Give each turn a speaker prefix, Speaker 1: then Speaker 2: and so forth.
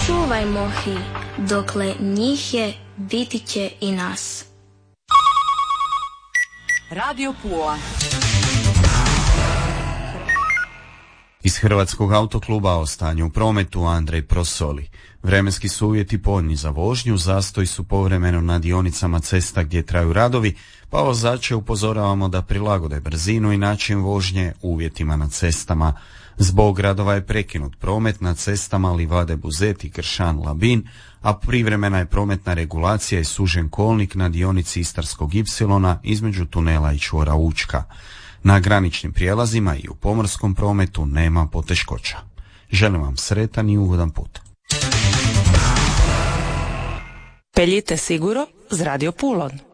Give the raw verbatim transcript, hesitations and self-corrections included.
Speaker 1: Čuvajmo ih, dokle njih je, biti će i nas.
Speaker 2: Radio Pula.
Speaker 3: Iz Hrvatskog autokluba o stanju u prometu Andrej Prosoli. Vremenski su uvjeti povoljni za vožnju, zastoji su povremeno na dionicama cesta gdje traju radovi, pa vozače upozoravamo da prilagode brzinu i način vožnje uvjetima na cestama. Zbog radova je prekinut promet na cestama Livade Buzet i Kršan Labin, a privremena je prometna regulacija i sužen kolnik na dionici Istarskog ipsilona između tunela i čvora Učka. Na graničnim prijelazima i u pomorskom prometu nema poteškoća. Želim vam sretan i ugodan put.
Speaker 2: Peljite siguro z Radio Pulon.